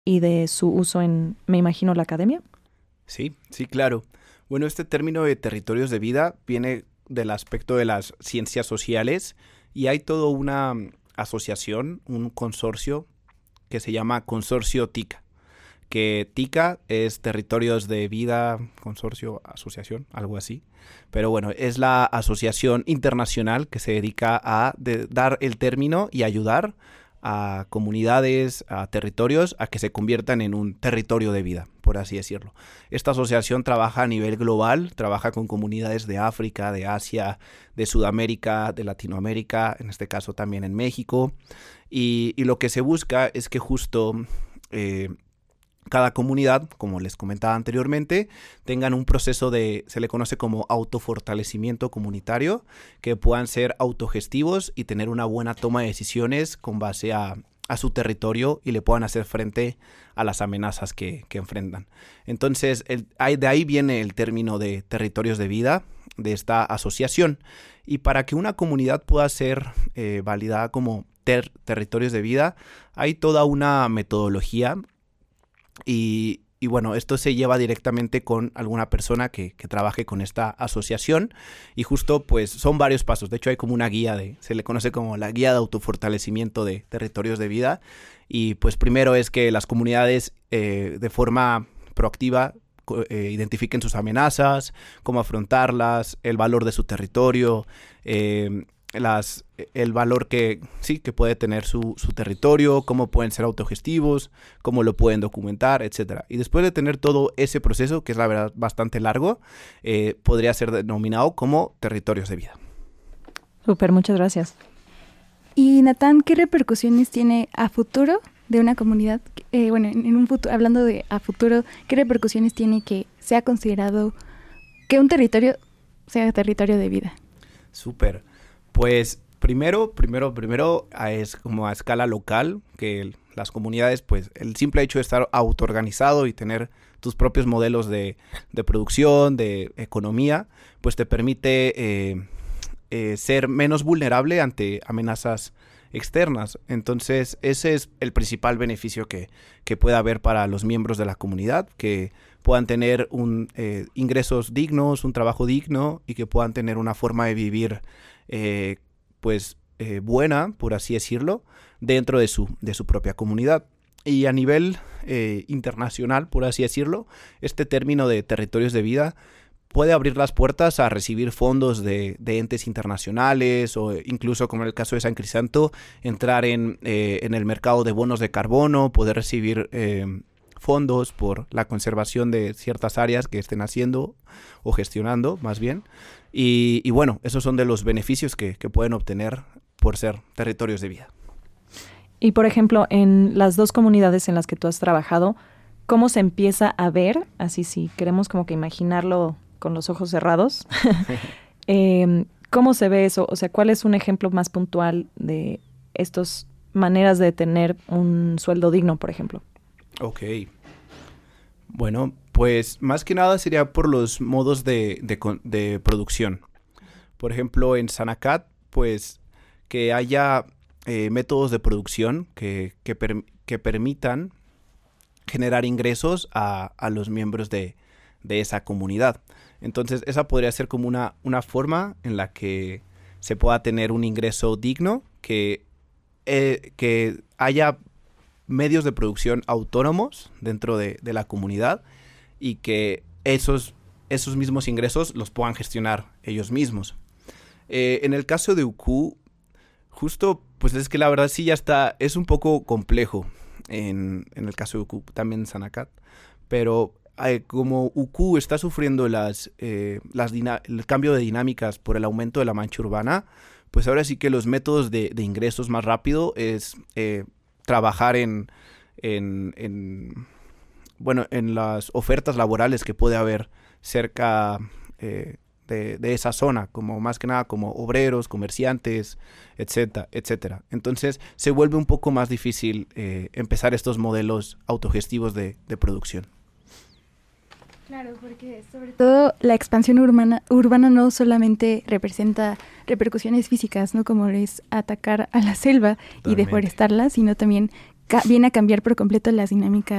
y de su uso en, me imagino, la academia. Sí, sí, claro. Bueno, este término de territorios de vida viene del aspecto de las ciencias sociales y hay toda una asociación, un consorcio que se llama Consorcio TICA, que TICA es Territorios de Vida, Consorcio, Asociación, algo así. Pero bueno, es la asociación internacional que se dedica a dar el término y ayudar a comunidades, a territorios, a que se conviertan en un territorio de vida, por así decirlo. Esta asociación trabaja a nivel global, trabaja con comunidades de África, de Asia, de Sudamérica, de Latinoamérica, en este caso también en México. Y lo que se busca es que justo cada comunidad, como les comentaba anteriormente, tengan un proceso se le conoce como autofortalecimiento comunitario, que puedan ser autogestivos y tener una buena toma de decisiones con base a su territorio y le puedan hacer frente a las amenazas que enfrentan. Entonces, de ahí viene el término de territorios de vida de esta asociación. Y para que una comunidad pueda ser validada como territorios de vida, hay toda una metodología. Y bueno, esto se lleva directamente con alguna persona que trabaje con esta asociación y justo pues son varios pasos. De hecho hay como una guía, se le conoce como la guía de autofortalecimiento de territorios de vida. Y pues primero es que las comunidades de forma proactiva identifiquen sus amenazas, cómo afrontarlas, el valor de su territorio, el valor que puede tener su territorio, cómo pueden ser autogestivos, cómo lo pueden documentar, etcétera. Y después de tener todo ese proceso, que es la verdad bastante largo, podría ser denominado como territorios de vida. Súper, muchas gracias. Y Natán, ¿qué repercusiones tiene a futuro de una comunidad? En un futuro, hablando de a futuro, ¿qué repercusiones tiene que sea considerado que un territorio sea territorio de vida? Súper. Pues primero es como a escala local, que las comunidades, pues el simple hecho de estar autoorganizado y tener tus propios modelos de producción, de economía, pues te permite ser menos vulnerable ante amenazas externas. Entonces ese es el principal beneficio que puede haber para los miembros de la comunidad, que puedan tener ingresos dignos, un trabajo digno y que puedan tener una forma de vivir buena, por así decirlo, dentro de su propia comunidad. Y a nivel internacional, por así decirlo, este término de territorios de vida puede abrir las puertas a recibir fondos de entes internacionales o incluso, como en el caso de San Crisanto, entrar en el mercado de bonos de carbono, poder recibir fondos por la conservación de ciertas áreas que estén haciendo o gestionando, más bien. Y bueno, esos son de los beneficios que pueden obtener por ser territorios de vida. Y por ejemplo, en las dos comunidades en las que tú has trabajado, ¿cómo se empieza a ver? Así si queremos como que imaginarlo con los ojos cerrados. ¿Cómo se ve eso? O sea, ¿cuál es un ejemplo más puntual de estas maneras de tener un sueldo digno, por ejemplo? Ok. Bueno, pues más que nada sería por los modos de producción. Por ejemplo, en Sanacat, pues que haya métodos de producción que permitan generar ingresos a los miembros de esa comunidad. Entonces, esa podría ser como una forma en la que se pueda tener un ingreso digno, que haya medios de producción autónomos dentro de la comunidad y que esos mismos ingresos los puedan gestionar ellos mismos. En el caso de UQ, justo, pues es que la verdad sí es un poco complejo en el caso de UQ, también en Sanacat, pero como UQ está sufriendo el cambio de dinámicas por el aumento de la mancha urbana, pues ahora sí que los métodos de ingresos más rápido es trabajar en las ofertas laborales que puede haber cerca de esa zona, como más que nada como obreros, comerciantes, etcétera. Entonces se vuelve un poco más difícil empezar estos modelos autogestivos de producción. Claro, porque sobre todo la expansión urbana no solamente representa repercusiones físicas, ¿no? Como es atacar a la selva y deforestarla, sino también viene a cambiar por completo las dinámicas